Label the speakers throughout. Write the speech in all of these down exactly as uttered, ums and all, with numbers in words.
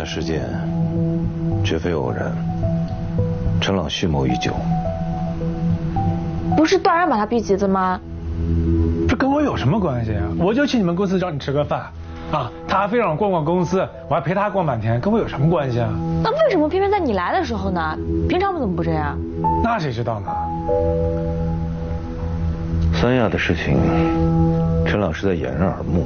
Speaker 1: 事件绝非偶然，陈朗蓄谋已久。
Speaker 2: 不是段然把他逼急的吗？
Speaker 3: 这跟我有什么关系啊？我就去你们公司找你吃个饭，啊，他还非让我逛逛公司，我还陪他逛半天，跟我有什么关系啊？
Speaker 2: 那为什么偏偏在你来的时候呢？平常怎么不这样？
Speaker 3: 那谁知道呢？
Speaker 1: 三亚的事情，陈朗是在掩人耳目。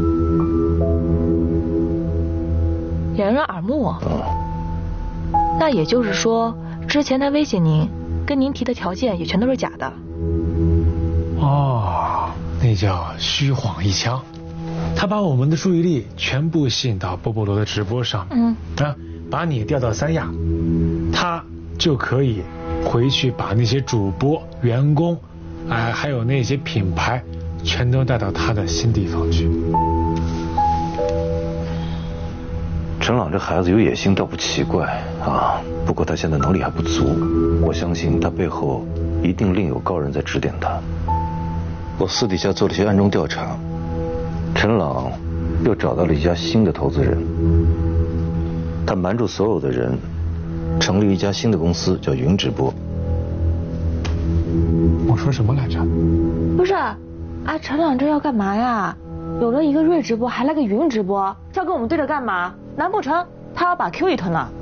Speaker 2: 掩人耳目？
Speaker 1: 嗯。
Speaker 2: 那也就是说，之前他威胁您，跟您提的条件也全都是假的。
Speaker 3: 哦，那叫虚晃一枪。他把我们的注意力全部吸引到波波罗的直播上，嗯，啊，把你调到三亚，他就可以回去把那些主播、员工，哎、呃，还有那些品牌，全都带到他的新地方去。
Speaker 1: 陈朗这孩子有野心倒不奇怪啊，不过他现在能力还不足，我相信他背后一定另有高人在指点他。我私底下做了些暗中调查，陈朗又找到了一家新的投资人，他瞒住所有的人，成立一家新的公司，叫云直播。
Speaker 3: 我说什么来着？
Speaker 2: 不是，啊，陈朗这要干嘛呀？有了一个瑞直播，还来个云直播，要跟我们对着干嘛？难不成他要把 Q 一吞呢？